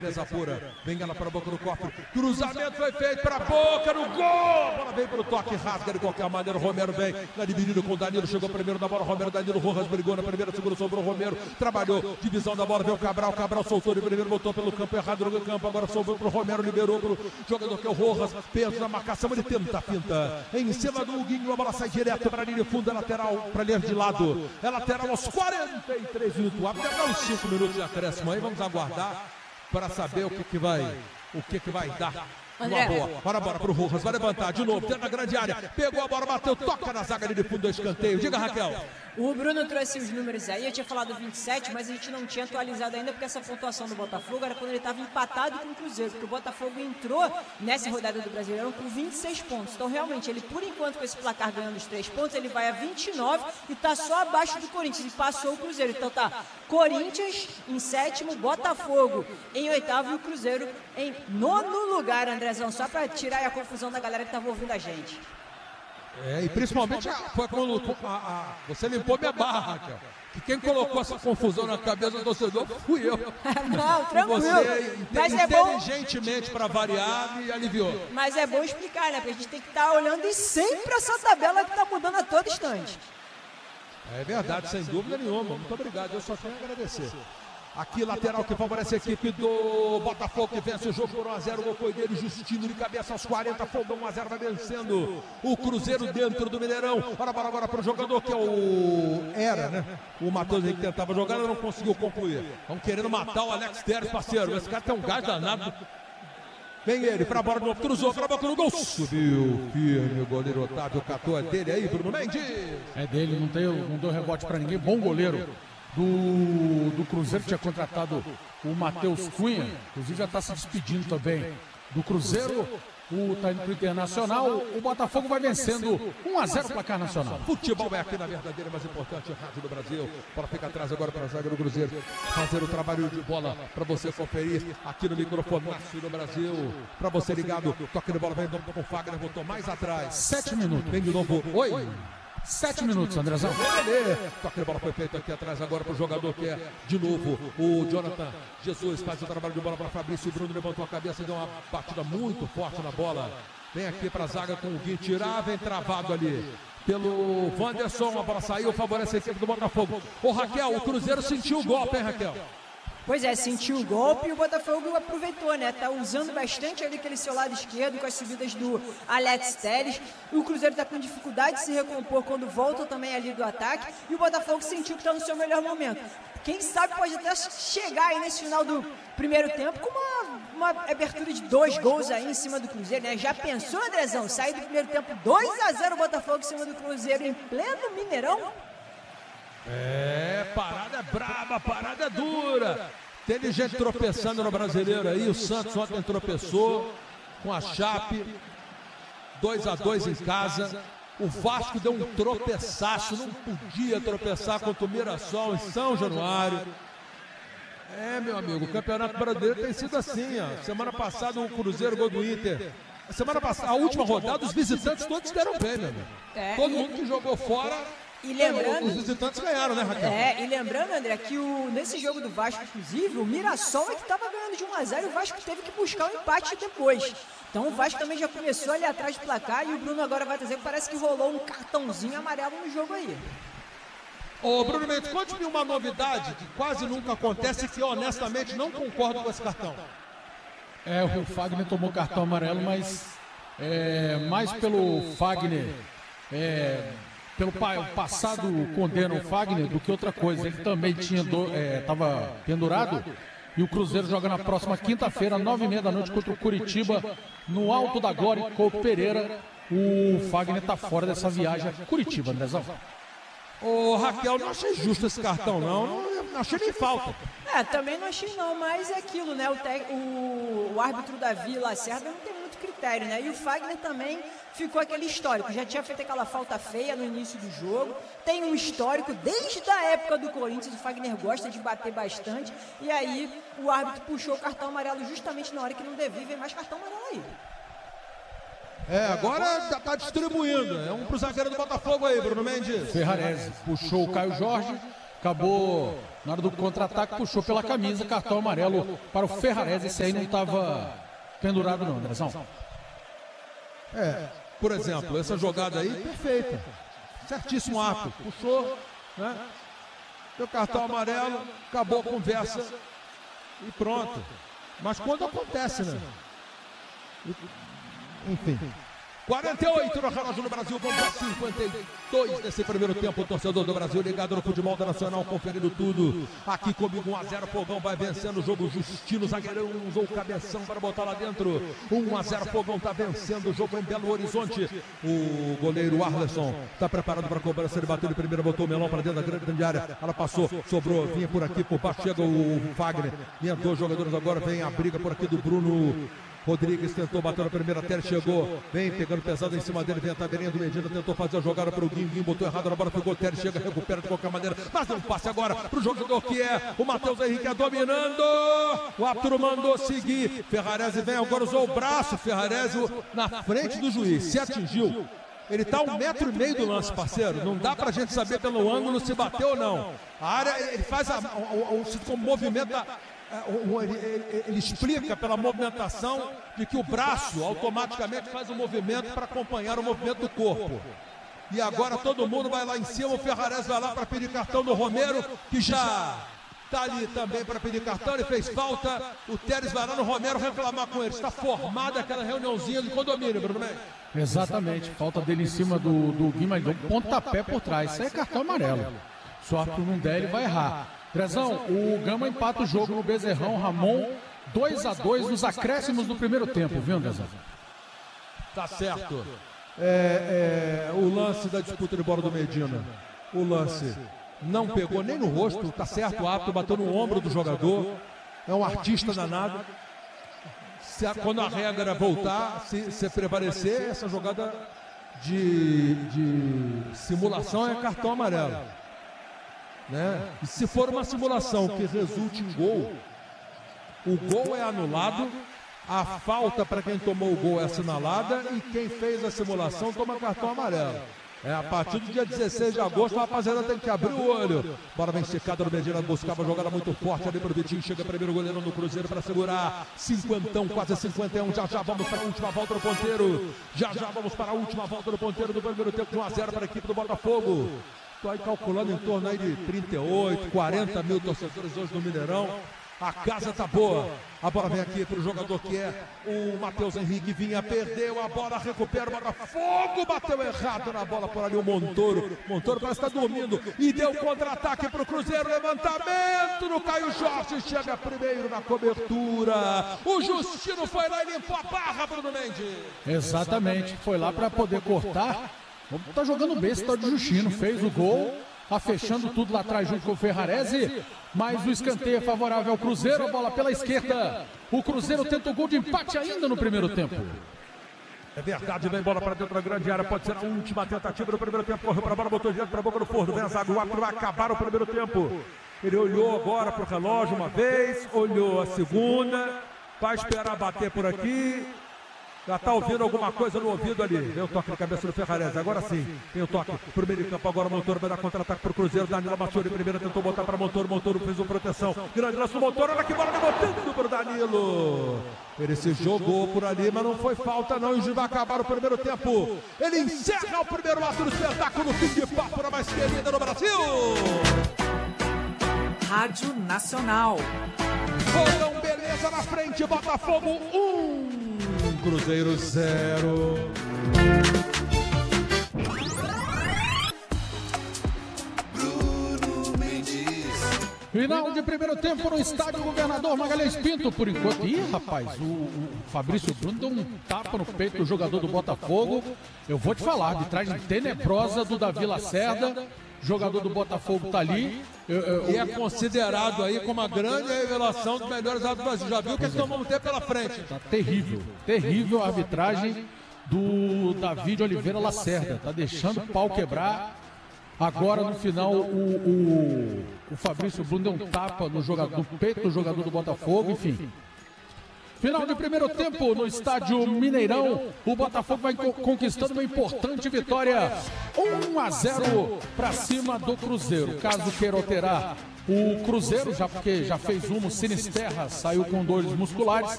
Beleza pura, vem ela para a boca do cofre, cruzamento foi feito para a boca, no gol, bola vem para o toque, rasga de qualquer maneira, o Romero vem, na dividida com o Danilo, chegou primeiro na bola, Romero, Danilo, Rojas brigou na primeira, segura, sobrou o Romero, trabalhou, divisão da bola, veio o Cabral, Cabral soltou de primeiro, voltou pelo campo errado no campo, agora sobrou para o Romero, liberou para o jogador que é o Rojas, pensa na marcação, ele tenta a finta, em cima do Huguinho, a bola sai direto para a linha funda, lateral, para linha de lado, é lateral aos 43 minutos, até uns 5 minutos de acréscimo aí, vamos aguardar para saber o que vai dar. Uma boa, bora pro Rojas, vai levantar de novo, dentro da grande área, pegou a bola, bateu, toca na zaga de fundo do escanteio. Diga, Raquel. O Bruno trouxe os números aí, eu tinha falado 27, mas a gente não tinha atualizado ainda, porque essa pontuação do Botafogo era quando ele estava empatado com o Cruzeiro, porque o Botafogo entrou nessa rodada do Brasileirão com 26 pontos. Então, realmente, ele, por enquanto, com esse placar ganhando os 3 pontos, ele vai a 29 e está só abaixo do Corinthians, e passou o Cruzeiro. Então, tá Corinthians em sétimo, Botafogo em oitavo e o Cruzeiro em nono lugar, Andrezão, só para tirar a confusão da galera que estava ouvindo a gente. E principalmente foi quando você limpou minha barra, Raquel. Que quem colocou essa confusão na cabeça do torcedor fui eu. Não, tranquilo. Você, mas inteligentemente, para variar, me aliviou. Mas é bom explicar, né? Porque a gente tem que estar olhando e sempre essa tabela que está mudando a todo instante. É verdade, sem dúvida nenhuma. Muito obrigado, eu só tenho a agradecer. Aqui, lateral que favorece a equipe do Botafogo, que vence o jogo por 1-0. O gol foi dele, Justino de cabeça aos 40. Fogão 1-0, vai vencendo o Cruzeiro dentro do Mineirão. Bora agora para o jogador que é o Matheus que tentava jogar, não conseguiu concluir. Estão querendo matar o Alex Telles, parceiro. Esse cara tem um gás danado. Vem ele para a bola de novo, cruzou para a boca do gol. Subiu firme, o goleiro Otávio catou. É dele aí, Bruno Mendes. É dele, não deu rebote para ninguém. Bom goleiro do Cruzeiro, tinha contratado o Matheus Cunha, inclusive já está se despedindo também do Cruzeiro. Está indo para o Internacional. O Botafogo vai vencendo 1-0 placar nacional. Futebol é aqui na verdadeira, mais importante rádio do Brasil. Bola fica atrás agora para a zaga do Cruzeiro. Fazer o trabalho de bola para você conferir aqui no microfone do Brasil. Para você ligado, toque de bola, vem com o Fagner, botou mais atrás. 7 minutos. Vem de novo. Oi. 7 minutos, Andrezão. Toque de bola foi feito aqui atrás agora para o jogador que é, de novo, o Jonathan Jesus. Faz o trabalho de bola para Fabrício. O Bruno levantou a cabeça, deu uma batida muito forte na bola. Vem aqui para a zaga com o Gui. Tirar, vem travado ali pelo Wanderson. A bola saiu, favorece a equipe do Botafogo. Ô Raquel, o Cruzeiro sentiu o golpe, hein, Raquel? Pois é, sentiu o golpe e o Botafogo aproveitou, né? Tá usando bastante ali aquele seu lado esquerdo com as subidas do Alex Telles. O Cruzeiro tá com dificuldade de se recompor quando volta também ali do ataque. E o Botafogo sentiu que tá no seu melhor momento. Quem sabe pode até chegar aí nesse final do primeiro tempo com uma abertura de 2 gols aí em cima do Cruzeiro, né? Já pensou, Andrezão? Sair do primeiro tempo 2-0 o Botafogo em cima do Cruzeiro em pleno Mineirão? Parada é braba, parada é dura. Teve gente tropeçando no Brasileiro aí. O Santos ontem tropeçou com a Chape. 2-2 em casa. O Vasco deu um tropeçaço. Não podia tropeçar contra o Mirassol em São Januário. Meu amigo, o Campeonato Brasileiro tem sido assim, ó. Semana passada o Cruzeiro, gol do Inter. Semana passada, a última rodada, os visitantes todos deram bem, meu amigo. Todo mundo que jogou fora. E lembrando, os visitantes ganharam, né, Raquel? E lembrando, André, que nesse jogo do Vasco, inclusive, o Mirassol é que estava ganhando de 1-0 e o Vasco teve que buscar o empate depois. Então o Vasco também já começou ali atrás do placar e o Bruno agora vai trazer que parece que rolou um cartãozinho amarelo no jogo aí. Ô Bruno Mendes, conte-me uma novidade que quase nunca acontece e que honestamente não concordo com esse cartão. O Fagner tomou cartão amarelo, mas mais pelo Fagner... Pelo passado condena o Fagner do que outra coisa. Ele também estava pendurado. E o Cruzeiro joga na próxima quinta-feira, 9h30 da noite, contra o Curitiba, no Alto da Glória, em Couto Pereira. O Fagner está fora dessa viagem a Curitiba, Andrezão. Ô Raquel, não achei justo esse cartão, não achei nem falta. Também não achei não, mas é aquilo, né? O árbitro Davi Lacerda não tem muito critério, né? E o Fagner também ficou aquele histórico, já tinha feito aquela falta feia no início do jogo, tem um histórico desde a época do Corinthians, o Fagner gosta de bater bastante, e aí o árbitro puxou o cartão amarelo justamente na hora que não devia, vem mais cartão amarelo aí. Agora tá distribuindo. É um pro zagueiro do Botafogo aí, Bruno Mendes. Ferrarese puxou o Caio Jorge, acabou Na hora do contra-ataque, puxou pela camisa, cartão amarelo para o Ferrarese. Esse aí não estava pendurado não, Andrezão. Por exemplo, essa jogada aí, perfeita. Certíssimo ato. Puxou, né? Deu cartão amarelo, acabou a conversa e pronto. Mas quando acontece, né? Enfim. 48 no relógio do Brasil, vamos a 52 nesse primeiro tempo. O torcedor do Brasil ligado no futebol nacional, conferindo tudo. Aqui comigo 1-0, Fogão vai vencendo o jogo. Justino, zagueirão, usou o cabeção para botar lá dentro. 1-0, Fogão está vencendo o jogo em Belo Horizonte. O goleiro Arleson está preparado para a cobrança. Ele bateu de primeira, botou o melão para dentro da grande área. Ela passou, sobrou, vinha por aqui, por baixo, chega o Fagner. Vinha dois jogadores agora, vem a briga por aqui do Bruno Rodrigues, tentou bater na primeira, Teres chegou, vem pegando pesado em cima dele, vem a taberinha do Medina, tentou fazer a jogada para o Guinguim, botou errado na bola, pegou o Teres, chega, recupera de qualquer maneira, mas deu um passe agora para o jogador que é o Matheus Henrique, dominando, o árbitro mandou seguir, Ferrarese vem, agora usou o braço, Ferrarese na frente do juiz, se atingiu. Ele está a 1,5 metro do lance, parceiro. Não dá pra gente saber pelo ângulo se bateu ou não. A área, ele faz o movimento, ele explica pela movimentação de que o braço automaticamente faz o movimento para acompanhar o movimento do corpo. E agora todo mundo vai lá em cima, o Ferrarese vai lá para pedir cartão do Romero, que já está ali também para pedir cartão, ele fez falta. O Teres vai lá no Romero reclamar com ele. Está formada aquela reuniãozinha de condomínio, Bruno Mendes. Exatamente, falta dele em cima do Guimarães, um pontapé por trás. Isso aí é cartão amarelo. Se o árbitro não der, ele vai errar. Drezão, o Gama empata o jogo no Bezerrão, Ramon, 2-2 nos acréscimos do primeiro tempo, viu, Drezão? Tá certo. O lance da disputa de bola do Medina. O lance não pegou nem no rosto, tá certo, o árbitro bateu no ombro do jogador. É um artista danado. Quando a regra voltar, se prevalecer, essa jogada de simulação é cartão amarelo. Né? E se for uma simulação que resulte em gol, o gol é anulado, a falta para quem tomou o gol é assinalada e quem fez a simulação toma cartão amarelo. A partir do dia 16 de agosto, a rapaziada tem que abrir o olho. Bola vem esticada no Medina, buscava uma jogada muito forte ali pro Vitinho. Chega primeiro o goleiro do Cruzeiro para segurar. 50, quase 51. Já vamos para a última volta do ponteiro. Já vamos para a última volta do ponteiro do primeiro tempo. 1-0 para a equipe do Botafogo. Estou aí calculando em torno aí de 38, 40 mil torcedores hoje no Mineirão. A casa tá boa. A bola vem aqui para o jogador que é o Matheus Henrique. Vinha, perdeu a bola, recupera o Botafogo. Bateu errado na bola por ali o Montoro. Montoro parece estar dormindo. E deu contra-ataque para o Cruzeiro. Levantamento no Caio Jorge. Chega primeiro na cobertura. O Justino foi lá e limpou a barra, Bruno Mendes. Exatamente. Foi lá para poder cortar. Tá jogando bem esse tal de Justino. Fez o gol. Tá fechando tudo lá atrás junto com o Ferrarese, mas o escanteio é favorável ao Cruzeiro, a bola pela esquerda. O Cruzeiro tenta o gol de empate ainda no primeiro tempo. É verdade, vem bola para dentro da grande área, pode ser a última tentativa do primeiro tempo. Correu para a bola, botou direto para a boca do forno. Vem a zaga, o árbitro vai acabar o primeiro tempo. Ele olhou agora para o relógio uma vez, olhou a segunda, vai esperar bater por aqui. Já está ouvindo alguma coisa no ouvido ali. Vem o toque de cabeça do Ferrarese. Agora sim, tem o toque pro meio de campo. Agora o Montoro vai dar contra-ataque pro Cruzeiro. Danilo baixou de primeira, tentou botar para Montoro. Montoro fez uma proteção. Grande lance do Montoro. Olha que bola botando pro Danilo. Ele se jogou por ali, mas não foi falta não. E vai acabar o primeiro tempo. Ele encerra o primeiro ato do espetáculo. Fim de papo na mais querida no Brasil. Rádio Nacional. Fogão, beleza na frente. Botafogo 1. Cruzeiro 0. Bruno Mendes. Final de primeiro tempo no estádio Governador Magalhães Pinto, por enquanto. Ih, rapaz, o Fabrício Bruno deu um tapa no peito do jogador do Botafogo. Eu vou te falar, arbitragem tenebrosa do Davi Lacerda. Jogador do Botafogo tá ali. E é considerado aí como a grande revelação dos melhores árbitros do Brasil. Já viu o que eles vão ter pela frente? Tá terrível, terrível a arbitragem do Davi de Oliveira Lacerda. Tá deixando o pau quebrar. Agora no final o Fabrício Bruno deu um tapa no peito do jogador do Botafogo, enfim. Final de primeiro tempo no estádio Mineirão, o Botafogo vai conquistando uma importante vitória, 1-0 para cima do Cruzeiro. Caso queira alterar O Cruzeiro, já porque já fez uma, o Sinisterra saiu com dores musculares.